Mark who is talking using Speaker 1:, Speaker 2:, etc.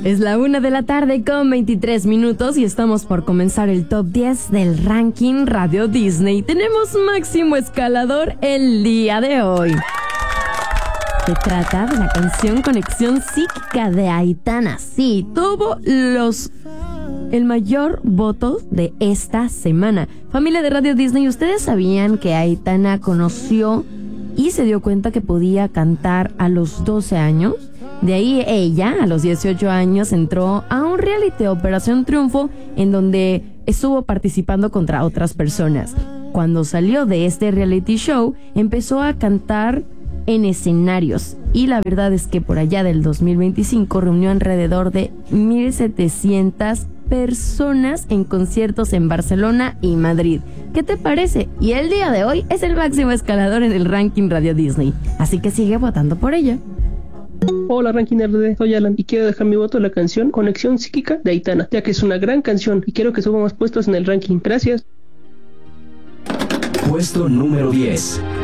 Speaker 1: Es la 1:00 con 23 minutos y estamos por comenzar el top 10 del ranking Radio Disney. Tenemos máximo escalador el día de hoy. Se trata de la canción Conexión Psíquica de Aitana. Sí, tuvo el mayor voto de esta semana. Familia de Radio Disney, ¿ustedes sabían que Aitana conoció y se dio cuenta que podía cantar a los 12 años? De ahí ella, a los 18 años, entró a un reality, Operación Triunfo, en donde estuvo participando contra otras personas. Cuando salió de este reality show, empezó a cantar en escenarios. Y la verdad es que por allá del 2025 reunió alrededor de 1,700 personas en conciertos en Barcelona y Madrid. ¿Qué te parece? Y el día de hoy es el máximo escalador en el ranking Radio Disney. Así que sigue votando por ella.
Speaker 2: Hola Ranking RD, soy Alan y quiero dejar mi voto a la canción Conexión Psíquica de Aitana, ya que es una gran canción y quiero que suba más puestos en el ranking. Gracias.
Speaker 3: Puesto número 10.